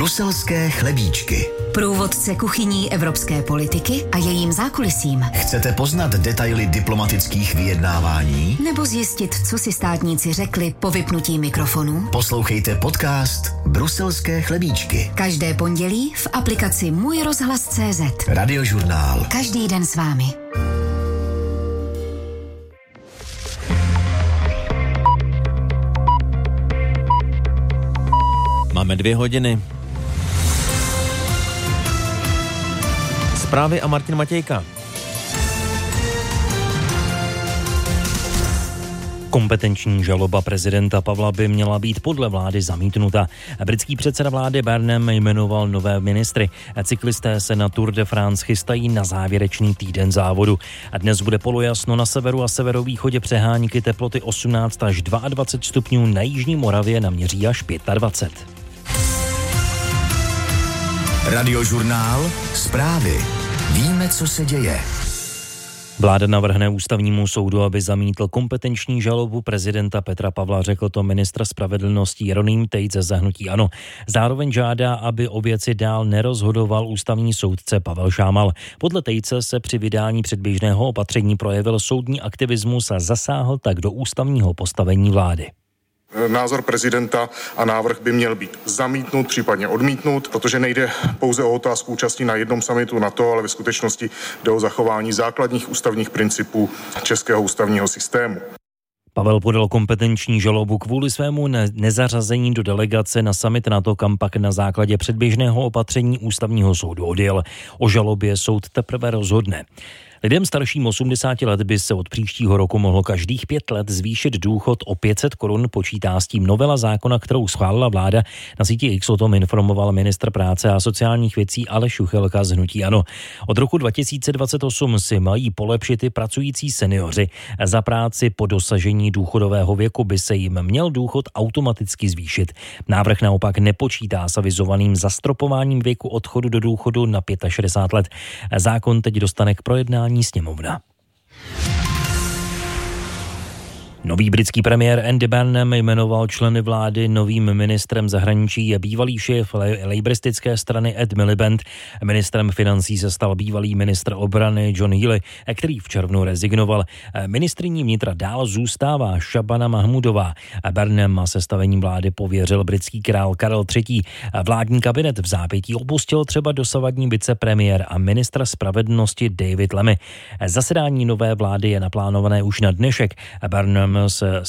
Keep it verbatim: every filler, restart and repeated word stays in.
Bruselské chlebíčky. Průvodce kuchyní evropské politiky a jejím zákulisím. Chcete poznat detaily diplomatických vyjednávání? Nebo zjistit, co si státníci řekli po vypnutí mikrofonu? Poslouchejte podcast Bruselské chlebíčky. Každé pondělí v aplikaci Můj rozhlas tečka cé zet. Radiožurnál. Každý den s vámi. Máme dvě hodiny. Zprávy a Martin Matějka. Kompetenční žaloba prezidenta Pavla by měla být podle vlády zamítnuta. Britský předseda vlády Barnum jmenoval nové ministry. Cyklisté se na Tour de France chystají na závěrečný týden závodu. A dnes bude polojasno na severu a severovýchodě, přehánky, teploty osmnáct až dvacet dva stupňů, na jižní Moravě naměří až dvacet pět. Radiožurnál. Zprávy. Víme, co se děje. Vláda navrhne ústavnímu soudu, aby zamítl kompetenční žalobu prezidenta Petra Pavla, řekl to ministr spravedlnosti Jeroným Tejc ze hnutí ANO. Zároveň žádá, aby o věci dál nerozhodoval ústavní soudce Pavel Šámal. Podle Tejce se při vydání předběžného opatření projevil soudní aktivismus a zasáhl tak do ústavního postavení vlády. Názor prezidenta a návrh by měl být zamítnut, případně odmítnut, protože nejde pouze o otázku účasti na jednom summitu NATO, ale ve skutečnosti jde o zachování základních ústavních principů českého ústavního systému. Pavel podal kompetenční žalobu kvůli svému ne- nezařazení do delegace na summit NATO, kam pak na základě předběžného opatření ústavního soudu odjel. O žalobě soud teprve rozhodne. Lidem starším osmdesáti let by se od příštího roku mohlo každých pět let zvýšit důchod o pět set korun, počítá s tím novela zákona, kterou schválila vláda. Na síti X o tom informoval ministr práce a sociálních věcí Aleš Juchelka z hnutí ANO. Od roku dva tisíce dvacet osm si mají polepšit i pracující seniori. Za práci po dosažení důchodového věku by se jim měl důchod automaticky zvýšit. Návrh naopak nepočítá s avizovaným zastropováním věku odchodu do důchodu na šedesát pět let. Zákon teď dostane k projednání sněmovna. Nový britský premiér Andy Burnham jmenoval členy vlády. Novým ministrem zahraničí je bývalý šéf lejbristické strany Ed Miliband. Ministrem financí se stal bývalý ministr obrany John Healey, který v červnu rezignoval. Ministryní vnitra dál zůstává Shabana Mahmudová. Burnham a sestavením vlády pověřil britský král Karel třetí. Vládní kabinet v zápětí opustil třeba dosavadní vicepremiér a ministr spravedlnosti David Lammy. Zasedání nové vlády je naplánované už na dnešek. Burnham se